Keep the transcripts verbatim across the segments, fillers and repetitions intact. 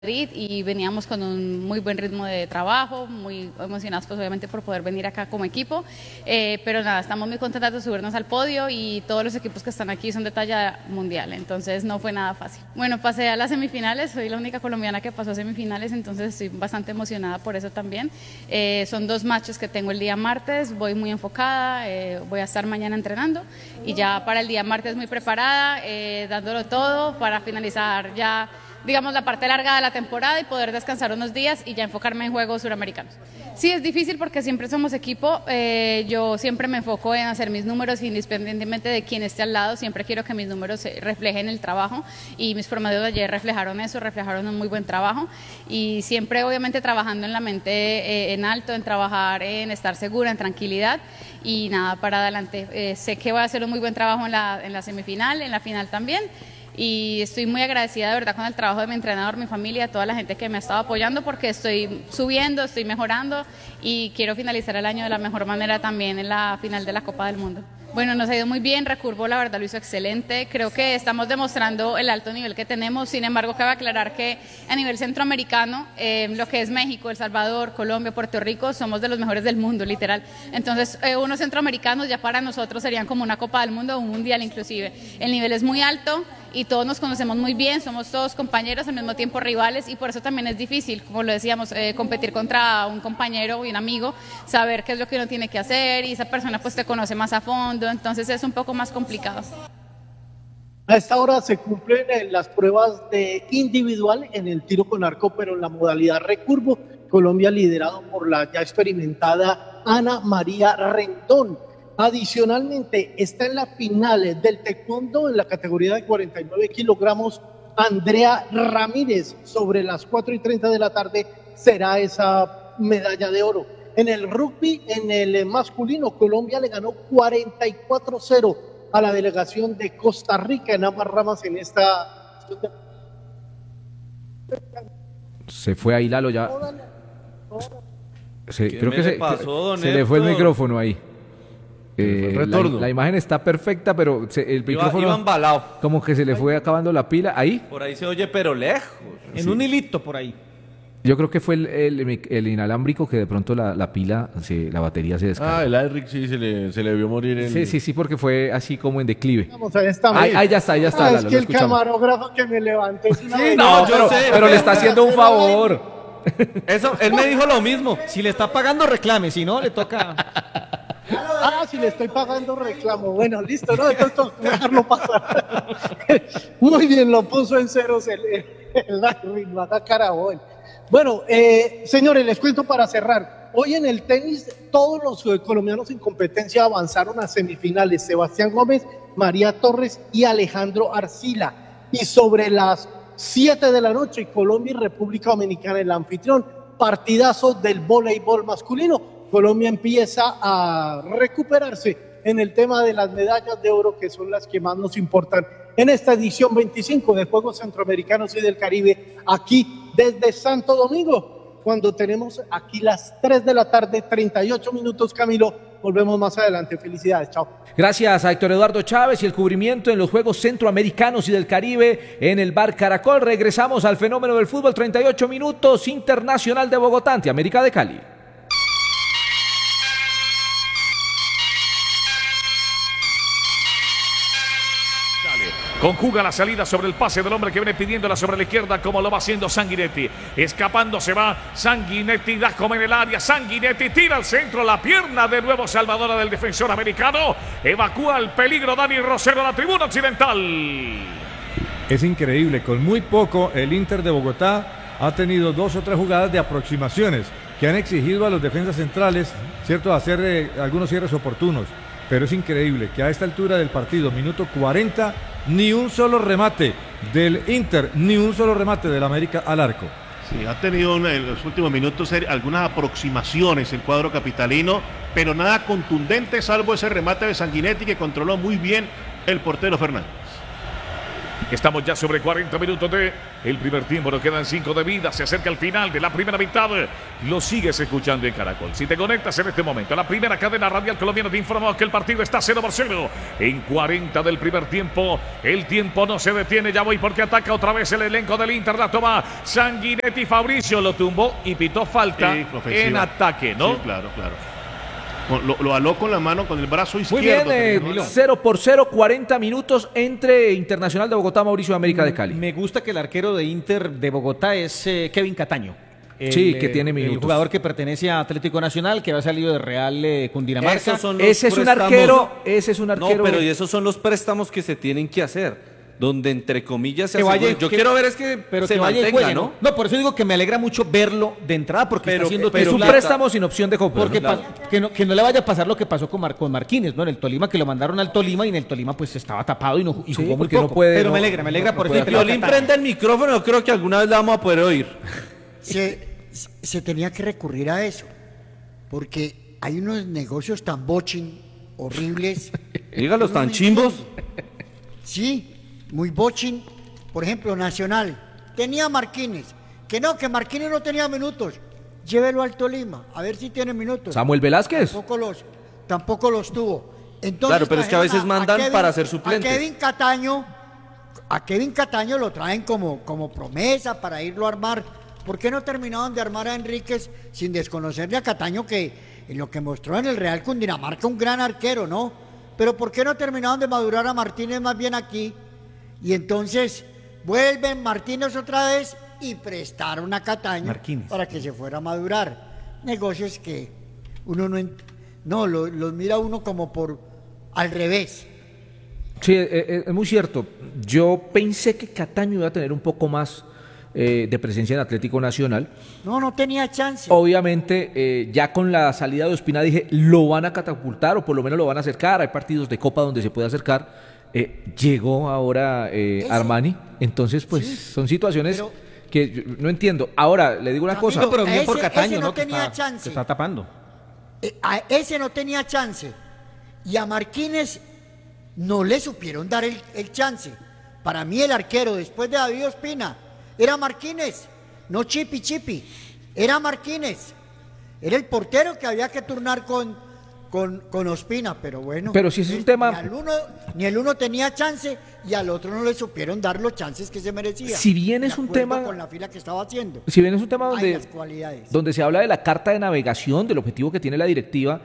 y veníamos con un muy buen ritmo de trabajo, muy emocionados pues obviamente por poder venir acá como equipo, eh, pero nada, estamos muy contentos de subirnos al podio y todos los equipos que están aquí son de talla mundial, entonces no fue nada fácil. Bueno, pasé a las semifinales, soy la única colombiana que pasó a semifinales, entonces estoy bastante emocionada por eso también. Eh, son dos matches que tengo el día martes, voy muy enfocada, eh, voy a estar mañana entrenando y ya para el día martes muy preparada, eh, dándolo todo para finalizar ya digamos la parte larga de la temporada y poder descansar unos días y ya enfocarme en juegos suramericanos. Sí, es difícil porque siempre somos equipo, eh, yo siempre me enfoco en hacer mis números independientemente de quién esté al lado, siempre quiero que mis números reflejen el trabajo y mis promedios de ayer reflejaron eso, reflejaron un muy buen trabajo y siempre obviamente trabajando en la mente eh, en alto, en trabajar, en estar segura, en tranquilidad y nada, para adelante. Eh, sé que voy a hacer un muy buen trabajo en la, en la semifinal, en la final también. Y estoy muy agradecida de verdad con el trabajo de mi entrenador, mi familia, toda la gente que me ha estado apoyando porque estoy subiendo, estoy mejorando y quiero finalizar el año de la mejor manera también en la final de la Copa del Mundo. Bueno, nos ha ido muy bien, Recurvo la verdad lo hizo excelente, creo que estamos demostrando el alto nivel que tenemos, sin embargo cabe aclarar que a nivel centroamericano, eh, lo que es México, El Salvador, Colombia, Puerto Rico, somos de los mejores del mundo, literal, entonces eh, unos centroamericanos ya para nosotros serían como una Copa del Mundo o un Mundial inclusive, el nivel es muy alto y todos nos conocemos muy bien, somos todos compañeros, al mismo tiempo rivales y por eso también es difícil, como lo decíamos, eh, competir contra un compañero y un amigo, saber qué es lo que uno tiene que hacer y esa persona pues te conoce más a fondo, entonces es un poco más complicado. A esta hora se cumplen las pruebas de individual en el tiro con arco, pero en la modalidad recurvo, Colombia liderado por la ya experimentada Ana María Rendón. Adicionalmente, está en la final del taekwondo en la categoría de cuarenta y nueve kilogramos Andrea Ramírez. Sobre las cuatro y treinta de la tarde será esa medalla de oro. En el rugby, en el masculino, Colombia le ganó cuarenta y cuatro cero a la delegación de Costa Rica en ambas ramas en esta... Se fue ahí Lalo ya. Se, creo que se, pasó, se le fue el micrófono ahí. Eh, la, la imagen está perfecta, pero se, el Iba, micrófono iba embalado. Como que se le fue acabando la pila. Ahí. Por ahí se oye, pero lejos. En sí. un hilito por ahí. Yo creo que fue el, el, el inalámbrico que de pronto la, la pila, se, la batería se descargó. Ah, el Eric sí se le, se le vio morir en... Sí, sí, sí, porque fue así como en declive. Vamos a esta ahí, ahí ya está, ahí ya está. Ah, Lalo, es que el escuchamos. camarógrafo que me levantó es una... Sí, no, yo pero, sé, pero le está haciendo un favor. Eso, él me dijo lo mismo. Si le está pagando, reclame, si no, le toca... Ah, si le estoy pagando reclamo. Bueno, listo, ¿no? Entonces dejarlo pasar. Muy bien, lo puso en ceros el, el, el Mata Carabón. Bueno, eh, señores, les cuento para cerrar. Hoy en el tenis, todos los eh, colombianos en competencia avanzaron a semifinales. Sebastián Gómez, María Torres y Alejandro Arcila. Y sobre las siete de la noche, Colombia y República Dominicana, el anfitrión, partidazo del voleibol masculino. Colombia empieza a recuperarse en el tema de las medallas de oro, que son las que más nos importan en esta edición veinticinco de Juegos Centroamericanos y del Caribe, aquí desde Santo Domingo, cuando tenemos aquí las tres de la tarde, treinta y ocho minutos, Camilo. Volvemos más adelante. Felicidades, chao. Gracias a Héctor Eduardo Chávez y el cubrimiento en los Juegos Centroamericanos y del Caribe en el Bar Caracol. Regresamos al fenómeno del fútbol, treinta y ocho minutos, Internacional de Bogotá ante América de Cali. Conjuga la salida sobre el pase del hombre que viene pidiéndola sobre la izquierda, como lo va haciendo Sanguinetti. Escapando se va Sanguinetti, da como en el área. Sanguinetti tira al centro, la pierna de nuevo salvadora del defensor americano. Evacúa el peligro Dani Rosero a la tribuna occidental. Es increíble, con muy poco el Inter de Bogotá ha tenido dos o tres jugadas de aproximaciones que han exigido a los defensas centrales, cierto, hacer eh, algunos cierres oportunos. Pero es increíble que a esta altura del partido, minuto cuarenta, ni un solo remate del Inter, ni un solo remate del América al arco. Sí, ha tenido en los últimos minutos algunas aproximaciones el cuadro capitalino, pero nada contundente, salvo ese remate de Sanguinetti que controló muy bien el portero Fernández. Estamos ya sobre cuarenta minutos de el primer tiempo. Nos quedan cinco de vida. Se acerca el final de la primera mitad. Lo sigues escuchando en Caracol. Si te conectas en este momento a la primera cadena radial colombiana, te informamos que el partido está cero por cero. En cuarenta del primer tiempo. El tiempo no se detiene. Ya voy porque ataca otra vez el elenco del Inter. La toma Sanguinetti. Fabricio lo tumbó y pitó falta Sí, ofensiva. en ataque, ¿no? Sí, claro, claro. Lo, lo aló con la mano, con el brazo Muy izquierdo. bien, eh, cero por cero, cuarenta minutos entre Internacional de Bogotá, Mauricio de América de Cali. Me gusta que el arquero de Inter de Bogotá es eh, Kevin Cataño. El, Sí, que eh, tiene minutos. El jugador que pertenece a Atlético Nacional, que va salido de Real eh, Cundinamarca. Esos son los Ese es un préstamos. arquero, ese es un arquero. No, pero y esos son los préstamos que se tienen que hacer. Donde entre comillas se Que vaya- asegure. Yo que- quiero ver es que pero se que vaya y mantenga, juegue, ¿no? No, por eso digo que me alegra mucho verlo de entrada, porque Pero- está haciendo pero es un titular. préstamo sin opción de compra. Porque ¿no? pa- que, no, que no le vaya a pasar lo que pasó con, Mar, con Marquínez, ¿no? En el Tolima, que lo mandaron al Tolima y en el Tolima pues estaba tapado y, no, y Sí, jugó muy porque no poco. puede, Pero no- me alegra, me alegra no por puede eso. hacer. Violín prende el micrófono, yo creo que alguna vez la vamos a poder oír. se, se tenía que recurrir a eso, porque hay unos negocios tan bochin, horribles. Dígalos, Uno no tan chimbos. entiende. Sí, muy bochin. Por ejemplo, Nacional, tenía Marquínez, que no, que Marquínez no tenía minutos. Llévelo al Tolima, a ver si tiene minutos. Samuel Velázquez. Tampoco los, tampoco los tuvo. Entonces, Claro, pero es que a trajeron veces mandan Kevin- para ser suplentes. A Kevin Cataño, a Kevin Cataño lo traen como, como promesa para irlo a armar. ¿Por qué no terminaron de armar a Enríquez sin desconocerle a Cataño, que en lo que mostró en el Real Cundinamarca, un gran arquero, ¿no? Pero ¿por qué no terminaron de madurar a Martínez más bien aquí? Y entonces vuelven Martínez otra vez y prestaron a Cataño Marquínez. para que se fuera a madurar. Negocios que uno no... en- No, lo- los mira uno como por al revés. Sí, eh, eh, es muy cierto. Yo pensé que Cataño iba a tener un poco más eh, de presencia en Atlético Nacional. No, no tenía chance. Obviamente, eh, ya con la salida de Ospina dije, lo van a catapultar o por lo menos lo van a acercar. Hay partidos de Copa donde se puede acercar. Eh, llegó ahora eh, Ese- Armani. Entonces, pues Sí, son situaciones pero- que yo no entiendo. Ahora, le digo una Camilo, cosa. No, pero bien Ese- por Cataño, ese no ¿no? Que tenía está, chance. que está tapando. Eh, a ese no tenía chance. Y a Marquínez no le supieron dar el, el chance. Para mí el arquero después de David Ospina era Marquínez, no Chipi Chipi, era Marquínez. Era el portero que había que turnar con, con, con Ospina, pero bueno. Pero si ese es un ni tema- al uno, ni el uno tenía chance y al otro no le supieron dar los chances que se merecía. Si bien es De un acuerdo tema- con la fila que estaba haciendo. Si bien es un tema Hay donde, las cualidades. donde se habla de la carta de navegación, del objetivo que tiene la directiva,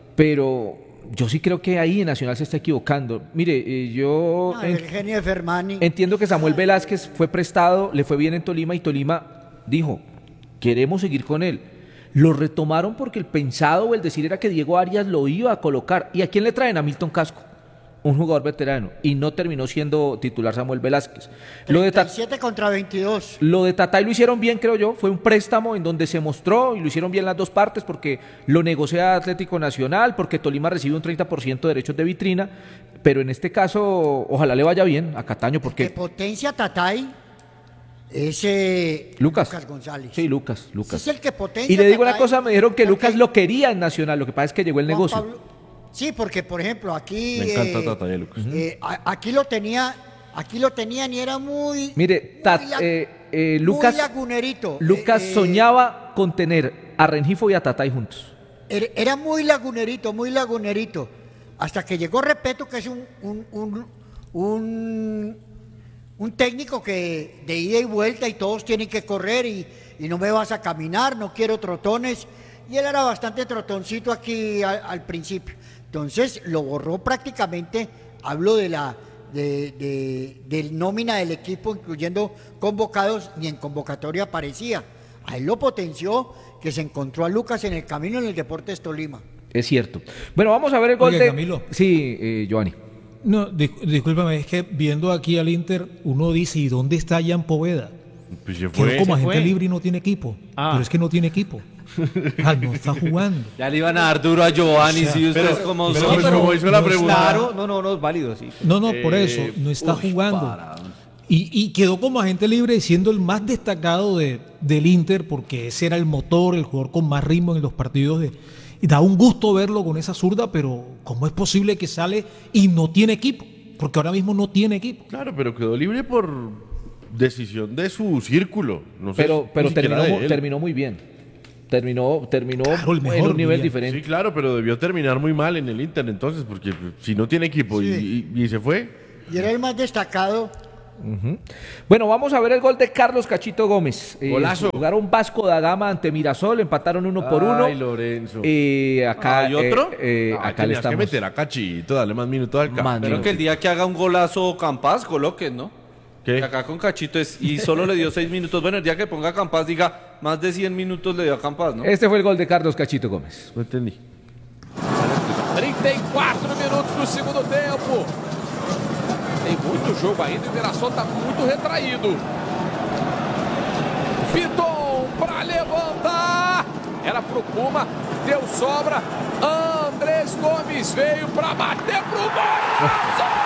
pero yo sí creo que ahí Nacional se está equivocando. Mire, eh, yo Ah, en- el genio de Fermani. entiendo que Samuel Velázquez fue prestado, le fue bien en Tolima y Tolima dijo, queremos seguir con él. Lo retomaron porque el pensado o el decir era que Diego Arias lo iba a colocar. ¿Y a quién le traen? A Milton Casco, un jugador veterano, y no terminó siendo titular Samuel Velázquez. Lo de Ta- treinta y siete contra veintidós. Lo de Tatay lo hicieron bien, creo yo. Fue un préstamo en donde se mostró y lo hicieron bien las dos partes porque lo negocia Atlético Nacional, porque Tolima recibe un treinta por ciento de derechos de vitrina. Pero en este caso, ojalá le vaya bien a Cataño Que porque... potencia Tatay es eh, Lucas. González. Sí, Lucas, Ese Lucas. es el que potencia Y le digo una Tatay, cosa, me dijeron que porque Lucas lo quería en Nacional, lo que pasa es que llegó el Juan negocio. Pablo- sí, porque por ejemplo aquí Me encanta eh, Tatay, Lucas. eh, a- aquí lo tenía, aquí lo tenían y era muy Mire, Tat- muy la- eh, eh, muy Lucas, lagunerito. Lucas Eh, eh, soñaba con tener a Rengifo y a Tatay juntos. Era era muy lagunerito, muy lagunerito. Hasta que llegó Repeto, que es un, un, un, un, un técnico que de ida y vuelta y todos tienen que correr y, y no me vas a caminar, no quiero trotones. Y él era bastante trotoncito aquí al, al principio. Entonces lo borró prácticamente, hablo de la de, de, del nómina del equipo, incluyendo convocados, ni en convocatoria aparecía. A él lo potenció, que se encontró a Lucas en el camino en el Deportes Tolima. Es cierto. Bueno, vamos a ver el gol Oiga, de... Camilo. Sí, eh, Giovanni. No, dis- discúlpame, es que viendo aquí al Inter, uno dice, ¿y dónde está Jan Poveda? Pues se Quedó fue. como se agente fue. libre y no tiene equipo. Ah. Pero es que no tiene equipo. Ah, no está jugando. Ya le iban a dar duro a Giovanni, si ustedes como pero- son. pero como hizo la no pregunta. Claro, no, no, no, es válido, sí. No, no, por Eh, eso, no está uy, jugando. para. Y, y quedó como agente libre siendo el más destacado de, del Inter, porque ese era el motor, el jugador con más ritmo en los partidos. De, y da un gusto verlo con esa zurda, pero ¿cómo es posible que sale y no tiene equipo? porque ahora mismo no tiene equipo. Claro, pero quedó libre por decisión de su círculo. No sé, Pero, pero ni siquiera terminó, de mu- él. terminó muy bien. Terminó, terminó Claro, el en mejor un nivel día. diferente. Sí, claro, pero debió terminar muy mal en el Inter entonces, porque si no tiene equipo y- Sí. y, y se fue. Y era el más destacado. Ujú. Bueno, vamos a ver el gol de Carlos Cachito Gómez. Eh, Golazo. Jugaron Vasco da Gama ante Mirasol, empataron uno por uno. Ay, Lorenzo. Y acá, ¿Hay otro? eh, eh, Ah, acá le tenías que estamos. meter a Cachito, darle más minutos al campo. Más Pero que el día que haga un golazo Campas, coloquen, ¿no? ¿Qué? Que acá con Cachito es, y solo le dio seis minutos. Bueno, el día que ponga Campas, diga, más de cien minutos le dio a Campas, ¿no? Este fue el gol de Carlos Cachito Gómez. No entendí. trinta e quatro minutos do segundo tempo. Tem muito jogo ainda, o Mirassol tá muito retraído. Piton para levantar. Era pro Puma, deu sobra. Andrés Gomes veio para bater pro gol.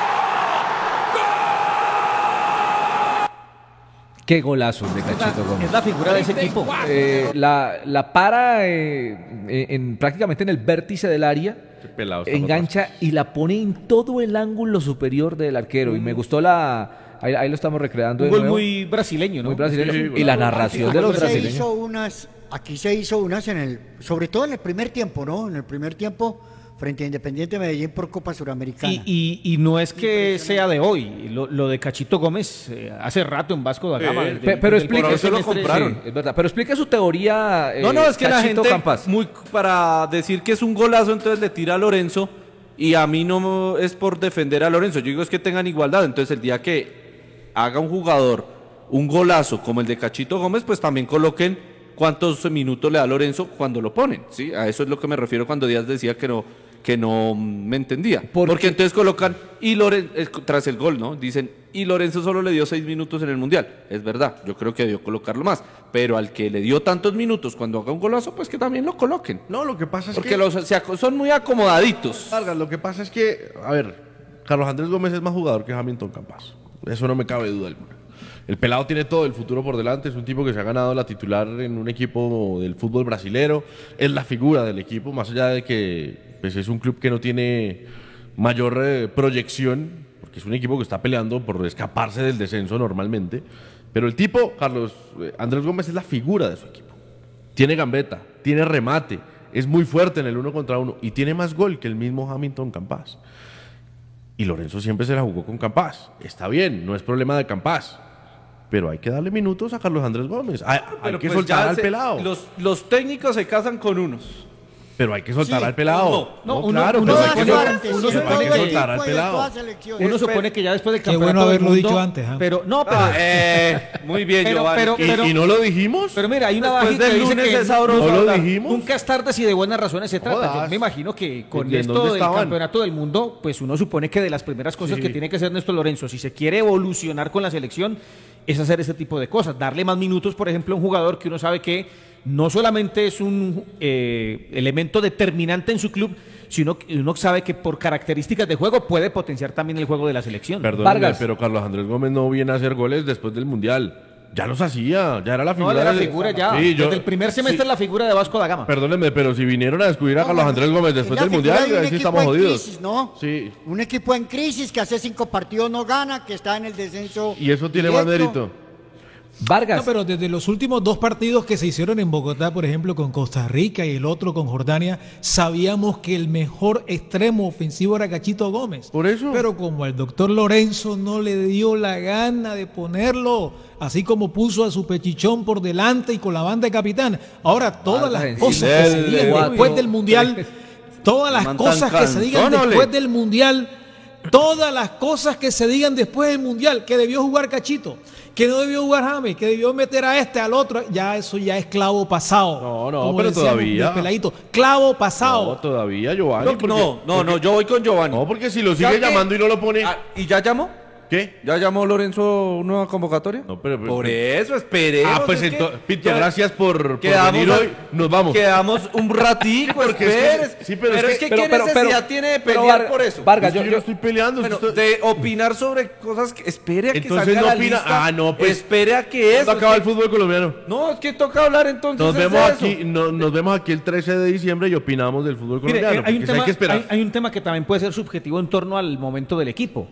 Qué golazo el de Cachito Gómez. Es la figura de ese equipo. Eh, la, la para eh, eh, en, prácticamente en el vértice del área, Qué pelado está engancha y la pone en todo el ángulo superior del arquero. Y me gustó la... Ahí, ahí lo estamos recreando Un de gol nuevo. muy brasileño, ¿no? Muy brasileño. Sí, sí, y la claro. narración Aquí de los se brasileños. hizo unas, aquí se hizo unas en el, sobre todo en el primer tiempo, ¿no? En el primer tiempo frente a Independiente Medellín por Copa Suramericana. Y, y, y no es que sea de hoy, lo, lo de Cachito Gómez eh, hace rato en Vasco da Gama. Sí, desde- Pe- pero desde el explique, primer eso lo semestre. compraron. Sí, es verdad. Pero explique su teoría. eh, No, no, es que la Cachito gente, Campas. muy para decir que es un golazo, entonces le tira a Lorenzo, y a mí no es por defender a Lorenzo, yo digo es que tengan igualdad, entonces el día que haga un jugador un golazo como el de Cachito Gómez, pues también coloquen cuántos minutos le da Lorenzo cuando lo ponen, ¿sí? A eso es lo que me refiero cuando Díaz decía que no, que no mm, me entendía. ¿Por Porque qué? entonces colocan, y Loren, eh, tras el gol, ¿no? Dicen, y Lorenzo solo le dio seis minutos en el Mundial. Es verdad, yo creo que debió colocarlo más. Pero al que le dio tantos minutos cuando haga un golazo, pues que también lo coloquen. No, lo que pasa es Porque que... los, se aco- son muy acomodaditos. Vargas, lo que pasa es que, a ver, Carlos Andrés Gómez es más jugador que Hamilton Campas. Eso no me cabe duda alguna. El pelado tiene todo el futuro por delante, es un tipo que se ha ganado la titular en un equipo del fútbol brasilero, es la figura del equipo, más allá de que pues, es un club que no tiene mayor eh, proyección, porque es un equipo que está peleando por escaparse del descenso normalmente, pero el tipo, Carlos eh, Andrés Gómez, es la figura de su equipo. Tiene gambeta, tiene remate, es muy fuerte en el uno contra uno y tiene más gol que el mismo Hamilton Campas. Y Lorenzo siempre se la jugó con Campas. Está bien, no es problema de Campas. Pero hay que darle minutos a Carlos Andrés Gómez. Hay, hay Pero que pues soltar ya al se- pelado. Los, los técnicos se casan con unos. Pero hay que soltar Sí, al pelado. no, No, uno- claro, uno pero se hay que, pone- soltar- uno pero se hay pone que que- soltar al pelado. Uno supone que ya después del Qué campeonato bueno del haberlo mundo, dicho antes, ¿ah? Pero no, pero, Ah, eh, muy bien, pero, Giovanni. pero, ¿Y, pero- y no lo dijimos? pero mira, hay una Después bajita del que dice lunes que es sabroso ¿No lo hablar. dijimos? nunca es tarde si de buenas razones se trata. Jodas. Yo me imagino que con ¿Y en esto dónde del estaban? campeonato del mundo, pues uno supone que de las primeras cosas Sí. que tiene que hacer Néstor Lorenzo, si se quiere evolucionar con la selección, es hacer ese tipo de cosas. Darle más minutos, por ejemplo, a un jugador que uno sabe que no solamente es un eh, elemento determinante en su club, sino que uno sabe que por características de juego puede potenciar también el juego de la selección. Perdóname, Vargas. pero Carlos Andrés Gómez no viene a hacer goles después del Mundial. Ya los hacía, ya era la No, figura. él era de- figura ya. Sí, yo- Desde el primer semestre sí, es la figura de Vasco da Gama. Perdónenme, pero si vinieron a descubrir a No, Carlos bueno, Andrés Gómez es después la del figura Mundial, de un ahí sí equipo estamos en jodidos. crisis, ¿no? Sí. Un equipo en crisis que hace cinco partidos no gana, que está en el descenso. Y eso tiene más directo. mérito. Vargas. No, pero desde los últimos dos partidos que se hicieron en Bogotá, por ejemplo, con Costa Rica y el otro con Jordania, sabíamos que el mejor extremo ofensivo era Cachito Gómez. Por eso. Pero como al doctor Lorenzo no le dio la gana de ponerlo, así como puso a su pechichón por delante y con la banda de capitán. Ahora, todas Vargas, las en cosas que se silencio. digan Uy, después no. del Mundial, todas las Man cosas tan que se digan cansón, ole. después del Mundial, todas las cosas que se digan después del Mundial, que debió jugar Cachito, que no debió jugar James, que debió meter a este, al otro, ya eso ya es clavo pasado. No, no, Como pero decíamos todavía. de peladito, clavo pasado. No, todavía, Giovanni. No, porque- no, no, no, yo voy con Giovanni. No, porque si lo ¿Sabe sigue qué? llamando y no lo pone. Ah, ¿y ya llamó? ¿Qué? ¿Ya llamó Lorenzo nueva convocatoria? No, pero. pero- Por eso, esperemos. Ah, pues es que entonces, Pito, queda- gracias por, por quedamos venir a- hoy. Nos vamos. Quedamos un ratico, porque es que- esperes. sí, pero es es que- que, pero- ¿qué pero- necesidad pero- tiene de pero pelear Var- por eso? Vargas, Es que yo- yo, yo- no estoy peleando. Bueno, esto- de opinar sobre cosas que espere a que Entonces salga no la opina- lista. ah, no, pues, espere a que ¿Cuándo eso. acaba es el que- fútbol colombiano? No, es que toca hablar entonces. Nos es vemos de eso. aquí, no- nos vemos aquí el trece de diciembre y opinamos del fútbol Mire, colombiano. eh, hay, un porque sí tema, hay que esperar. hay- hay un tema que también puede ser subjetivo en torno al momento del equipo.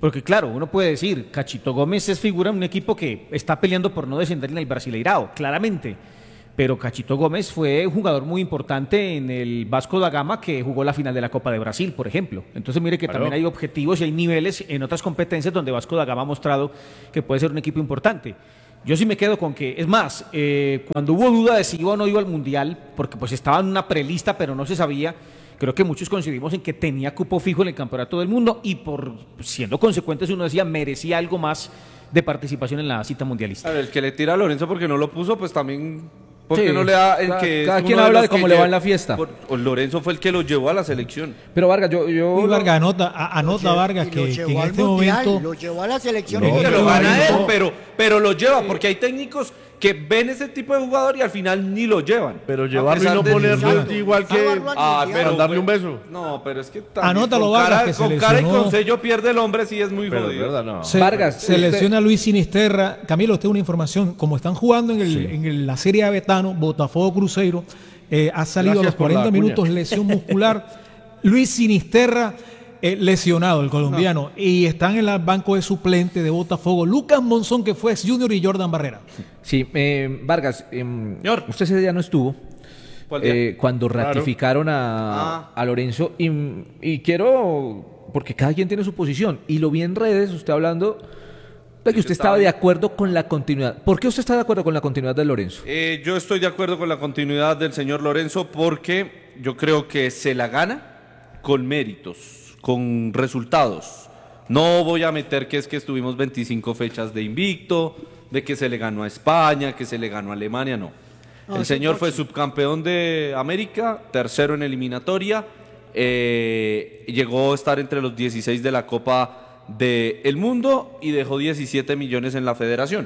Porque claro, uno puede decir, Cachito Gómez es figura en un equipo que está peleando por no descender en el Brasileirao, claramente. Pero Cachito Gómez fue un jugador muy importante en el Vasco da Gama, que jugó la final de la Copa de Brasil, por ejemplo. Entonces mire que Claro. también hay objetivos y hay niveles en otras competencias donde Vasco da Gama ha mostrado que puede ser un equipo importante. Yo sí me quedo con que, es más, eh, cuando hubo duda de si iba o no iba al Mundial, porque pues estaba en una prelista pero no se sabía, creo que muchos coincidimos en que tenía cupo fijo en el Campeonato del Mundo y por siendo consecuentes uno decía merecía algo más de participación en la cita mundialista. A ver, el que le tira a Lorenzo porque no lo puso, pues también... ¿Por Sí, qué no le da el cada- que es cada uno quien de habla los de que cómo le va lleva- en la fiesta. Por- o Lorenzo fue el que lo llevó a la selección. Pero Vargas, yo... yo Y Vargas, anota, a- anota Lo lle- Vargas y que, lo que llevó en al este Mundial, momento... lo llevó a la selección. No, y que lo lo gana llevó. él, pero, pero lo lleva, porque hay técnicos que ven ese tipo de jugador y al final ni lo llevan. Pero A llevarlo y pesar no de- ponerlo Exacto. es igual que Llevarlo al Ah, Mundial. pero darle un beso. No, pero es que también Anótalo, con Vargas, cara, que se con cara y lesionó. con sello pierde el hombre, sí es muy Pero es jodido. verdad, no. Se, Vargas, se usted- lesiona Luis Sinisterra. Camilo, usted una información. Como están jugando en, el, en el- la Serie A Betano, Botafogo Cruzeiro, eh, ha salido Gracias a los por la cuarenta cuña. minutos lesión muscular. Luis Sinisterra eh, lesionado, el colombiano. Y están en el banco de suplente de Botafogo Lucas Monzón, que fue ex Junior, y Jordan Barrera. Sí, eh, Vargas, em, Señor. usted ese día no estuvo. ¿Cuál día? eh, cuando Claro. ratificaron a, Ah. a Lorenzo y, y quiero, porque cada quien tiene su posición, y lo vi en redes, usted hablando de que Sí, usted yo estaba estaba de ahí. acuerdo con la continuidad. ¿Por qué usted está de acuerdo con la continuidad de Lorenzo? Eh, yo estoy de acuerdo con la continuidad del señor Lorenzo porque yo creo que se la gana con méritos, con resultados. No voy a meter que es que estuvimos veinticinco fechas de invicto, de que se le ganó a España, que se le ganó a Alemania, no. No, El eso señor no, fue sí. subcampeón de América, tercero en eliminatoria, eh, llegó a estar entre los dieciséis de la Copa del Mundo y dejó diecisiete millones en la federación.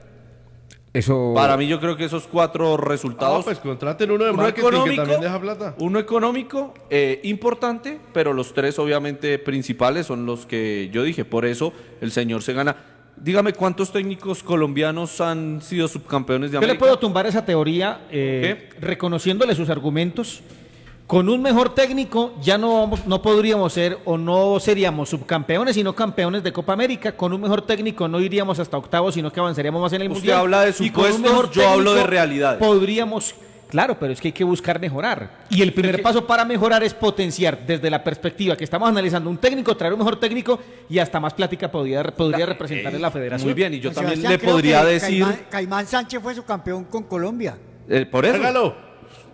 Eso Para mí yo creo que esos cuatro Ah, resultados... pues contraten uno de uno marketing que económico, también deja plata. uno económico eh, importante, pero los tres obviamente principales son los que yo dije. Por eso el señor se gana. Dígame cuántos técnicos colombianos han sido subcampeones de Yo le América. puedo tumbar esa teoría eh, reconociéndole sus argumentos. Con un mejor técnico ya no, vamos- no podríamos ser o no seríamos subcampeones, sino campeones de Copa América. Con un mejor técnico no iríamos hasta octavos, sino que avanzaríamos más en el Usted Mundial. habla de Y con un supuestos, mejor yo hablo de técnico realidades. Podríamos, claro, pero es que hay que buscar mejorar. Y el primer paso para mejorar es potenciar desde la perspectiva que estamos analizando un técnico, traer un mejor técnico y hasta más plática podría, podría representar en la federación. Muy bien, y yo Don también Sebastián, le creo podría que decir... Caimán, Caimán Sánchez fue su campeón con Colombia. eh, por eso, Hágalo.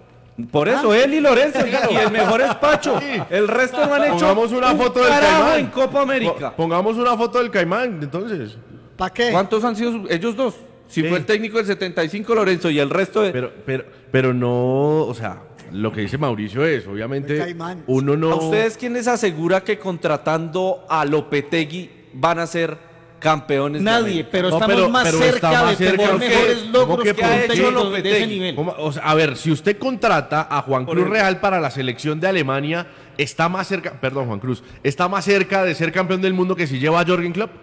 por eso, Ah. él y Lorenzo, y el mejor es Pacho. El resto no han hecho Pongamos una un foto del carajo Caimán. en Copa América. Po- Pongamos una foto del Caimán, entonces. ¿Para qué? ¿Cuántos han sido su- ellos dos? Si Sí. fue el técnico del setenta y cinco, Lorenzo, y el resto de... Pero, pero, pero no, o sea, lo que dice Mauricio es, obviamente, El Caimán. uno no. ¿A ustedes quién les asegura que contratando a Lopetegui van a ser campeones? de Nadie, América? pero No, estamos pero- más pero cerca está más de cerca tener que- mejores ¿cómo logros que que por un qué? técnico de ese Lopetegui? nivel. ¿Cómo? O sea, a ver, si usted contrata a Juan Por Cruz el- Real para la selección de Alemania, está más cerca, perdón, Juan Cruz, está más cerca de ser campeón del mundo que si lleva a Jürgen Klopp.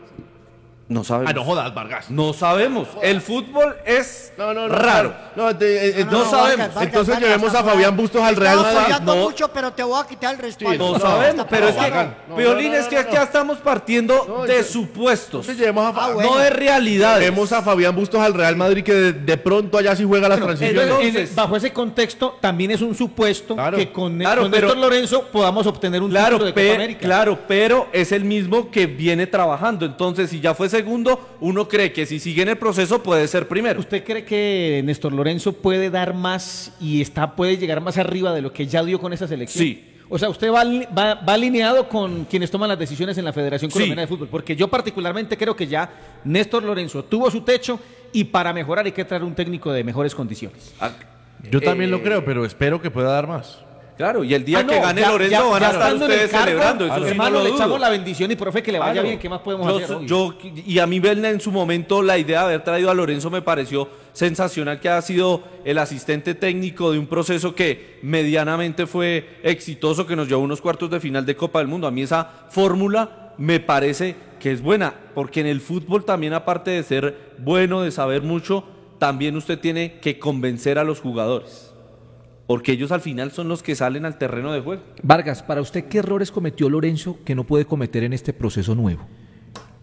No sabemos. Ah, no jodas, Vargas. No sabemos. El fútbol es No, no, no. raro. No, te- eh, No sabemos. Entonces llevemos a Fabián Bustos al Real Estamos Madrid. apoyando No. mucho, pero te voy a quitar el respaldo. No no, sabemos, Está pero es que, pasando. no, Piolín, no, no, es que no, aquí no. estamos partiendo No, de entonces- supuestos, Entonces llevemos a, Fa- Ah, bueno. no de realidades. llevemos a Fabián Bustos al Real Madrid que de, de pronto allá sí juega las transiciones. entonces- En- bajo ese contexto, también es un supuesto Claro. que con, Claro, con pero- Néstor Lorenzo podamos obtener un Claro, título de pe- Copa América. claro, pero es el mismo que viene trabajando. Entonces, si ya fue segundo, uno cree que si sigue en el proceso puede ser primero. ¿Usted cree que Néstor Lorenzo puede dar más y está puede llegar más arriba de lo que ya dio con esa selección? Sí. O sea, usted va, ali- va, va alineado con quienes toman las decisiones en la Federación Sí. Colombiana de Fútbol, porque yo particularmente creo que ya Néstor Lorenzo tuvo su techo y para mejorar hay que traer un técnico de mejores condiciones. Ah, Yo también eh, lo creo, pero espero que pueda dar más. Claro, y el día Ah, no, que gane ya- Lorenzo ya- van a ya estar estando en el ustedes cargo, celebrando. Eso sí, hermano, no lo le dudo. echamos la bendición y profe que le vaya Claro. bien. ¿Qué más podemos yo, hacer? obvio? yo- y a mí Belna en su momento la idea de haber traído a Lorenzo me pareció sensacional, que ha sido el asistente técnico de un proceso que medianamente fue exitoso, que nos llevó a unos cuartos de final de Copa del Mundo. A mí esa fórmula me parece que es buena, porque en el fútbol también, aparte de ser bueno, de saber mucho, también usted tiene que convencer a los jugadores. Porque ellos al final son los que salen al terreno de juego. Vargas, para usted, ¿qué errores cometió Lorenzo que no puede cometer en este proceso nuevo?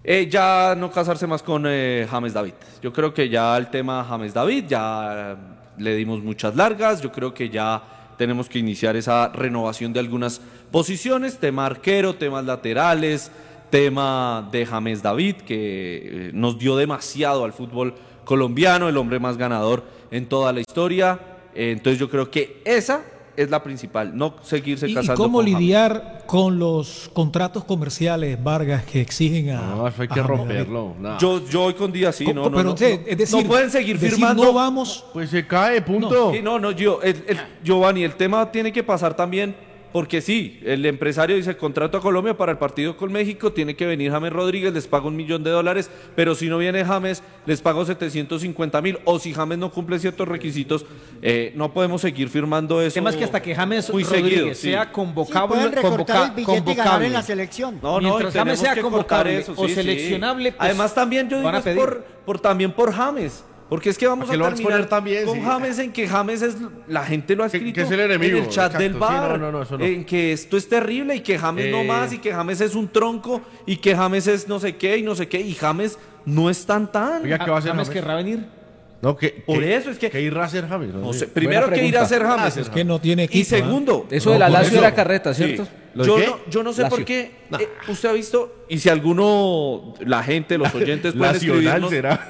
Eh, ya no casarse más con eh, James David. Yo creo que ya el tema James David, ya eh, le dimos muchas largas, yo creo que ya tenemos que iniciar esa renovación de algunas posiciones, tema arquero, temas laterales, tema de James David, que eh, nos dio demasiado al fútbol colombiano, el hombre más ganador en toda la historia. Eh, entonces yo creo que esa es la principal, no seguirse ¿Y, y casando cómo con James. lidiar con los contratos comerciales, Vargas, que exigen a... No, eso hay a que James romperlo. David? Nah. Yo, yo hoy con día sí, no, no, Pero, no, sí, no. es decir, no pueden seguir decir, firmando. no vamos... Pues se cae, punto. Sí, no, no, yo, el, el- Giovanni, el tema tiene que pasar también, porque sí, el empresario dice contrato a Colombia para el partido con México, tiene que venir James Rodríguez, les pago un millón de dólares, pero si no viene James, les pago setecientos cincuenta mil, o si James no cumple ciertos requisitos, eh, no podemos seguir firmando eso. El tema es que hasta que James muy Rodríguez seguido, sí. sea Sí, convocable, pueden recortar convoca- el billete y ganar convocable. en la selección. No, no, Mientras y James tenemos sea que cortar convocable eso, o sí, sí. seleccionable, pues, Además también yo digo van a es pedir. por, por también por James. Porque es que vamos ¿A qué a lo van a terminar exponer también? con Sí. James en que James es, la gente lo ha Que- escrito que es el enemigo, en el chat exacto, del sí, bar, no, no, no, eso no. en que esto es terrible y que James no Eh. más y que James es un tronco y que James es no sé qué y no sé qué y James no es tan tan. Oiga, ¿qué va a hacer James James? querrá venir. No, que, Por que- eso es que- ¿Qué irá a hacer James? No sé, sé. primero que ir a hacer James. Es que no tiene equipo. Y segundo, Eso No, de la por Lazio eso. era carreta, ¿cierto? Sí. ¿Lo de Yo qué? no, yo no sé Lazio. por qué eh, usted ha visto y si alguno, la gente, los oyentes pueden Nacional escribirnos. será.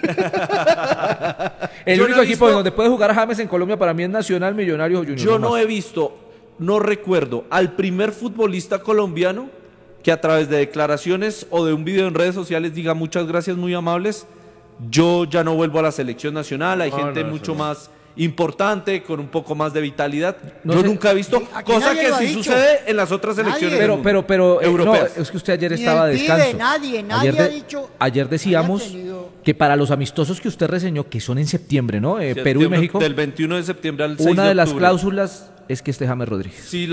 El Yo único no he equipo visto- donde puede jugar James en Colombia para mí es Nacional, Millonarios o Junior. Yo no más. he visto, no recuerdo al primer futbolista colombiano que a través de declaraciones o de un video en redes sociales diga muchas gracias, muy amables. Yo ya no vuelvo a la selección nacional, hay No, gente no, eso mucho no. más importante, con un poco más de vitalidad. No Yo sé. nunca he visto, Aquí cosa nadie que lo ha sí dicho. sucede en las otras Nadie. selecciones. Pero, del pero, mundo, pero, eh, no, europeas. es que usted ayer Ni estaba de el pibe, descanso. nadie, nadie ayer, ha de- dicho- ayer decíamos nadie ha tenido- que para los amistosos que usted reseñó, que son en septiembre, ¿no? Eh, Perú y Septiembre- México, Del veintiuno de septiembre al seis una de las octubre. cláusulas es que esté James Rodríguez. Sí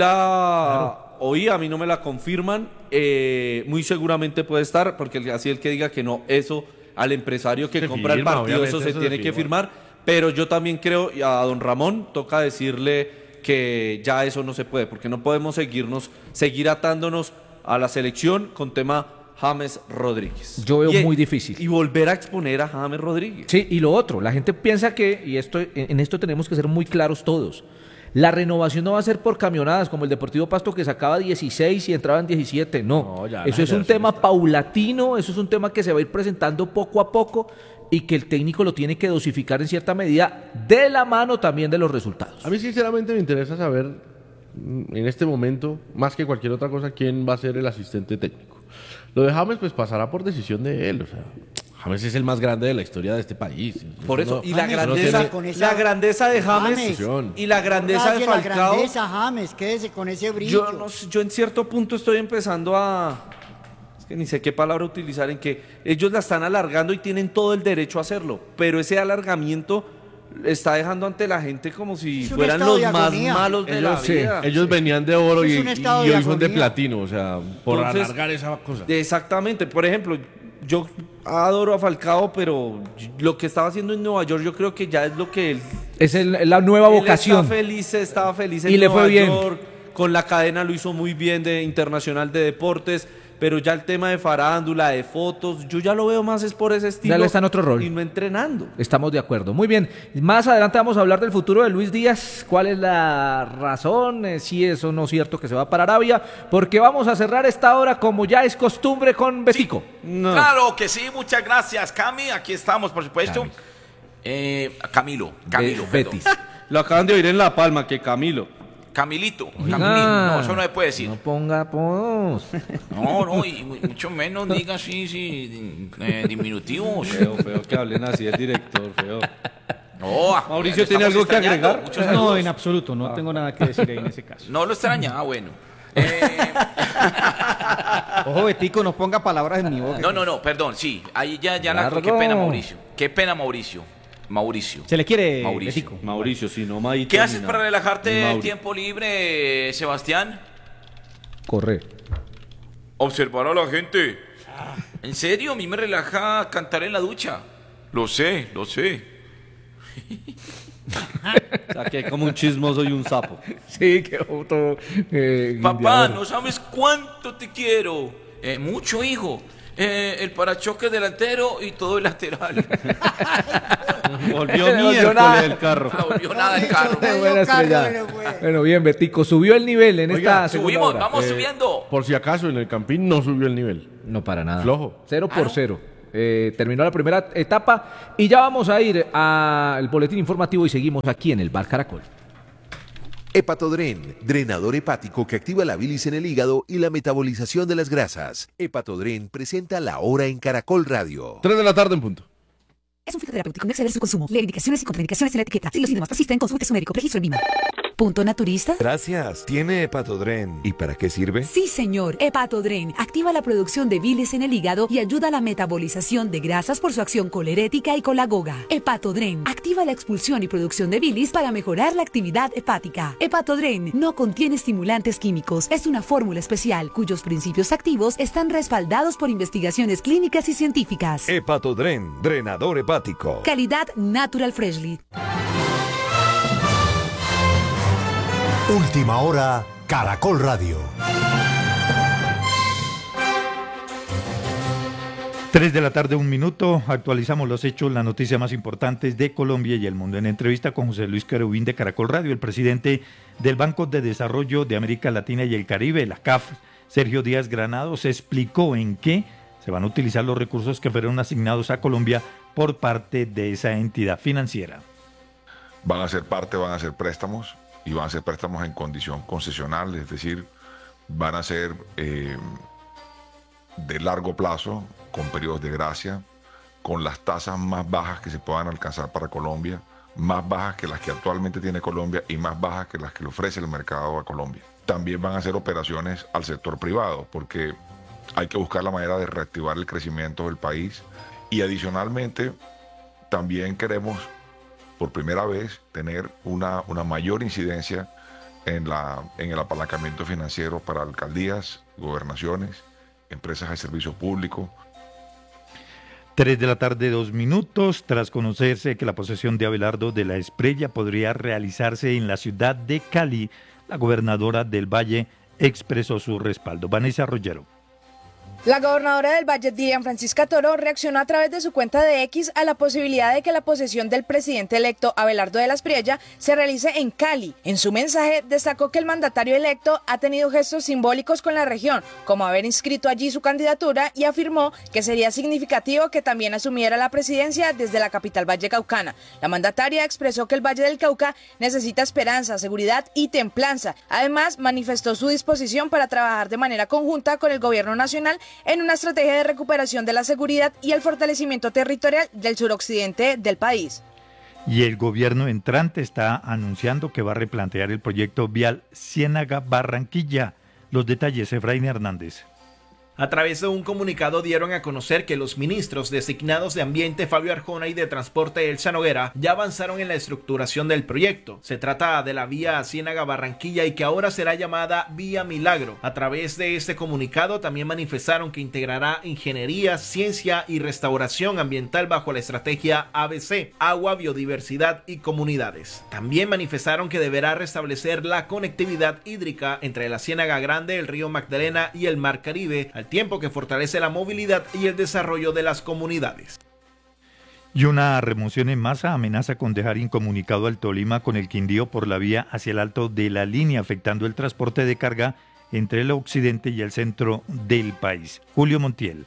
la oí, a mí no me la confirman, eh, muy seguramente puede estar, porque el- así el que diga que no, eso al empresario que Se compra el firma, partido, obviamente, eso se eso se tiene que firma. firmar, pero yo también creo, y a don Ramón toca decirle que ya eso no se puede, porque no podemos seguirnos, seguir atándonos a la selección con tema James Rodríguez. Yo veo Y- muy difícil. Y volver a exponer a James Rodríguez. Sí, y lo otro, la gente piensa que, y esto, en en esto tenemos que ser muy claros todos, la renovación no va a ser por camionadas como el Deportivo Pasto que sacaba dieciséis y entraban diecisiete, no. No, ya, eso la es un generación tema está. paulatino, eso es un tema que se va a ir presentando poco a poco y que el técnico lo tiene que dosificar en cierta medida de la mano también de los resultados. A mí sinceramente me interesa saber mm, en este momento, más que cualquier otra cosa, quién va a ser el asistente técnico. Lo de James pues pasará por decisión de él, o sea, James es el más grande de la historia de este país. Por eso, no- y la James, grandeza, quédese con esa- la grandeza de James, James. y la grandeza de Gracias, la Falcao. grandeza, James, quédese con ese brillo. Yo, no sé, yo en cierto punto estoy empezando a... Es que ni sé qué palabra utilizar, en que ellos la están alargando y tienen todo el derecho a hacerlo, pero ese alargamiento está dejando ante la gente como si Es un fueran estado los de más agonía. malos de ellos, la sí, vida. ellos venían de oro Es y, un estado y de hoy son de agonía. platino, o sea, por Entonces, alargar esa cosa. De- Exactamente, por ejemplo, yo adoro a Falcao, pero lo que estaba haciendo en Nueva York yo creo que ya es lo que él... Es el- la nueva él vocación. Está feliz, estaba feliz en Y le Nueva fue bien. York, con la cadena lo hizo muy bien de Internacional de Deportes, pero ya el tema de farándula, de fotos, yo ya lo veo más es por ese estilo. Ya le está en otro rol. Y no entrenando. Estamos de acuerdo. Muy bien. Más adelante vamos a hablar del futuro de Luis Díaz. ¿Cuál es la razón? Eh, si es o no cierto que se va para Arabia. Porque vamos a cerrar esta hora como ya es costumbre con Betico. No. Claro que sí, muchas gracias, Cami. Aquí estamos, por supuesto. Eh, Camilo, Camilo, Be- perdón. Betis. Lo acaban de oír en La Palma, que Camilo. Camilito, Oiga. Camilito. No, eso no se puede decir. No ponga apodos. No, no, y mu- mucho menos diga así, sí, eh, diminutivos. Feo, feo que hablen así el director, feo. No, ah, Mauricio, lo ¿tiene estamos algo que extrañando. agregar? Muchos No, saludos. en absoluto, no tengo nada que decir ahí en ese caso. No lo extrañaba, bueno. Eh, Ojo, Betico, no ponga palabras en mi boca. no, no, no, perdón, sí. Ahí ya, ya la. Largo. Qué pena, Mauricio. Qué pena, Mauricio. Mauricio. Se le quiere, Mauricio. Betico. Mauricio, si no, Maito. ¿Qué ni haces nada. para relajarte Mauri. el tiempo libre, Sebastián? Corre. Observar a la gente. ¿En serio? A mí me relaja cantar en la ducha. Lo sé, lo sé. O sea, que como un chismoso y un sapo. Sí, qué auto. eh, Papá, guiñador. no sabes cuánto te quiero. Eh, mucho, hijo. eh, el parachoques delantero y todo el lateral. Volvió No volvió miércoles nada. el carro. No volvió nada el carro. Buena estrellada. Bueno, bien, Betico, subió el nivel en Oiga, esta segunda subimos, hora. vamos Eh, subiendo. Por si acaso, en el Campín no subió el nivel. No, para nada. Flojo. Cero por cero. Eh, terminó la primera etapa y ya vamos a ir al boletín informativo y seguimos aquí en el Bar Caracol. Hepatodren, drenador hepático que activa la bilis en el hígado y la metabolización de las grasas. Hepatodren presenta La Hora en Caracol Radio. Tres de la tarde en punto. Es un fitoterapéutico, no exceder su consumo. Lee indicaciones y contraindicaciones en la etiqueta. Si los síntomas persisten, consulte a su médico. Registro en Vima. ¿Punto naturista? Gracias. ¿Tiene Hepatodren? ¿Y para qué sirve? Sí, señor. Hepatodren activa la producción de bilis en el hígado y ayuda a la metabolización de grasas por su acción colerética y colagoga. Hepatodren activa la expulsión y producción de bilis para mejorar la actividad hepática. Hepatodren no contiene estimulantes químicos. Es una fórmula especial cuyos principios activos están respaldados por investigaciones clínicas y científicas. Hepatodren, drenador hepático. Calidad Natural Freshly. Última hora, Caracol Radio. Tres de la tarde, un minuto. Actualizamos los hechos, las noticias más importantes de Colombia y el mundo. En entrevista con José Luis Querubín de Caracol Radio, el presidente del Banco de Desarrollo de América Latina y el Caribe, la C A F, Sergio Díaz Granados, explicó en qué se van a utilizar los recursos que fueron asignados a Colombia por parte de esa entidad financiera. Van a ser parte, van a ser préstamos. Y van a ser préstamos en condición concesional, es decir, van a ser eh, de largo plazo, con periodos de gracia, con las tasas más bajas que se puedan alcanzar para Colombia, más bajas que las que actualmente tiene Colombia y más bajas que las que le ofrece el mercado a Colombia. También van a ser operaciones al sector privado, porque hay que buscar la manera de reactivar el crecimiento del país y adicionalmente también queremos por primera vez tener una, una mayor incidencia en, la, en el apalancamiento financiero para alcaldías, gobernaciones, empresas de servicio público. Tres de la tarde, dos minutos, tras conocerse que la posesión de Abelardo de la Espriella podría realizarse en la ciudad de Cali, la gobernadora del Valle expresó su respaldo. Vanessa Rollero. La gobernadora del Valle, Dilian Francisca Toro, reaccionó a través de su cuenta de X a la posibilidad de que la posesión del presidente electo Abelardo de la Espriella se realice en Cali. En su mensaje destacó que el mandatario electo ha tenido gestos simbólicos con la región, como haber inscrito allí su candidatura, y afirmó que sería significativo que también asumiera la presidencia desde la capital vallecaucana. La mandataria expresó que el Valle del Cauca necesita esperanza, seguridad y templanza. Además, manifestó su disposición para trabajar de manera conjunta con el gobierno nacional en una estrategia de recuperación de la seguridad y el fortalecimiento territorial del suroccidente del país. Y el gobierno entrante está anunciando que va a replantear el proyecto vial Ciénaga-Barranquilla. Los detalles, Efraín Hernández. A través de un comunicado dieron a conocer que los ministros designados de Ambiente Fabio Arjona y de Transporte Elsa Noguera ya avanzaron en la estructuración del proyecto. Se trata de la vía Ciénaga-Barranquilla y que ahora será llamada Vía Milagro. A través de este comunicado también manifestaron que integrará ingeniería, ciencia y restauración ambiental bajo la estrategia A B C, agua, biodiversidad y comunidades. También manifestaron que deberá restablecer la conectividad hídrica entre la Ciénaga Grande, el río Magdalena y el Mar Caribe, al tiempo que fortalece la movilidad y el desarrollo de las comunidades. Y una remoción en masa amenaza con dejar incomunicado al Tolima con el Quindío por la vía hacia el alto de la línea, afectando el transporte de carga entre el occidente y el centro del país. Julio Montiel.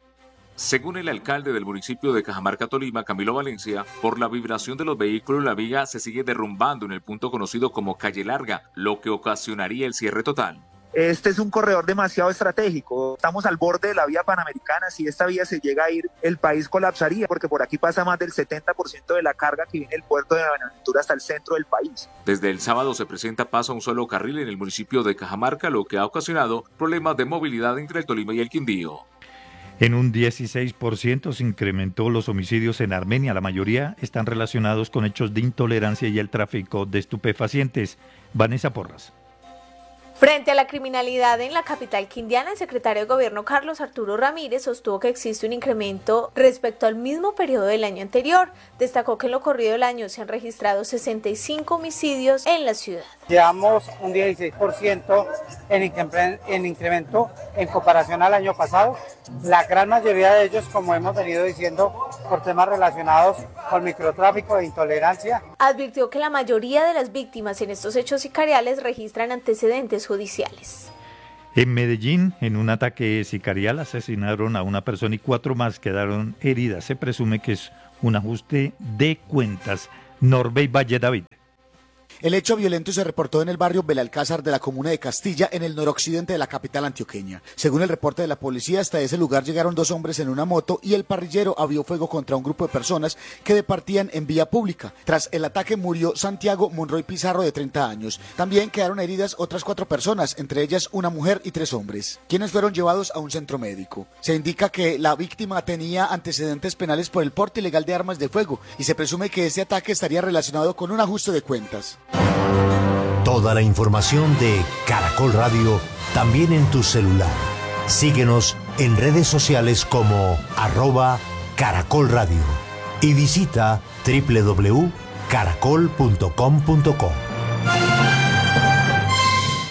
Según el alcalde del municipio de Cajamarca, Tolima, Camilo Valencia, por la vibración de los vehículos, la viga se sigue derrumbando en el punto conocido como Calle Larga, lo que ocasionaría el cierre total. Este es un corredor demasiado estratégico. Estamos al borde de la vía panamericana. Si esta vía se llega a ir, el país colapsaría, porque por aquí pasa más del setenta por ciento de la carga que viene del puerto de Buenaventura hasta el centro del país. Desde el sábado se presenta paso a un solo carril en el municipio de Cajamarca, lo que ha ocasionado problemas de movilidad entre el Tolima y el Quindío. En un dieciséis por ciento se incrementó los homicidios en Armenia. La mayoría están relacionados con hechos de intolerancia y el tráfico de estupefacientes. Vanessa Porras. Frente a la criminalidad en la capital quindiana, el secretario de Gobierno Carlos Arturo Ramírez sostuvo que existe un incremento respecto al mismo periodo del año anterior. Destacó que en lo corrido del año se han registrado sesenta y cinco homicidios en la ciudad. Llevamos un dieciséis por ciento en, incre en incremento en comparación al año pasado. La gran mayoría de ellos, como hemos venido diciendo, por temas relacionados con microtráfico e intolerancia. Advirtió que la mayoría de las víctimas en estos hechos sicariales registran antecedentes judiciales. En Medellín, en un ataque sicarial, asesinaron a una persona y cuatro más quedaron heridas. Se presume que es un ajuste de cuentas. Norbey Valle David. El hecho violento se reportó en el barrio Belalcázar de la comuna de Castilla, en el noroccidente de la capital antioqueña. Según el reporte de la policía, hasta ese lugar llegaron dos hombres en una moto y el parrillero abrió fuego contra un grupo de personas que departían en vía pública. Tras el ataque murió Santiago Monroy Pizarro, de treinta años. También quedaron heridas otras cuatro personas, entre ellas una mujer y tres hombres, quienes fueron llevados a un centro médico. Se indica que la víctima tenía antecedentes penales por el porte ilegal de armas de fuego y se presume que este ataque estaría relacionado con un ajuste de cuentas. Toda la información de Caracol Radio también en tu celular. Síguenos en redes sociales como arroba Caracol Radio y visita doble u doble u doble u punto caracol punto com punto co.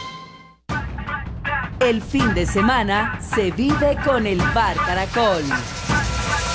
El fin de semana se vive con el Bar Caracol.